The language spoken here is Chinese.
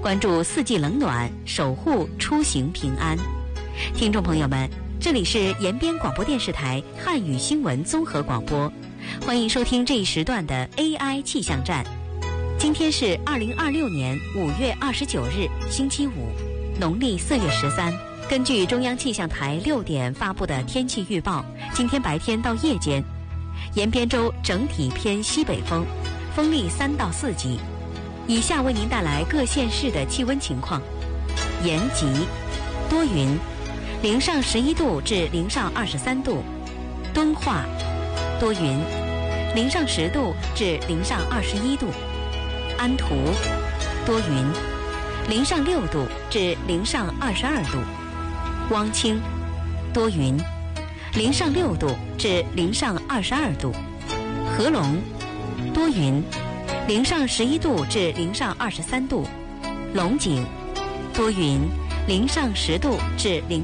关注四季冷暖，守护出行平安。听众朋友们，这里是延边广播电视台汉语新闻综合广播，欢迎收听这一时段的 AI 气象站。今天是2026年5月29日，星期五，农历4月13。根据中央气象台6点发布的天气预报，今天白天到夜间，延边州整体偏西北风，风力3到4级。以下为您带来各县市的气温情况：延吉多云，零上11度至零上23度；敦化多云，零上10度至零上21度；安图多云，零上6度至零上22度；汪清多云，零上6度至零上22度；合龙多云，零上11度至零上23度；龙井多云，零上10度至零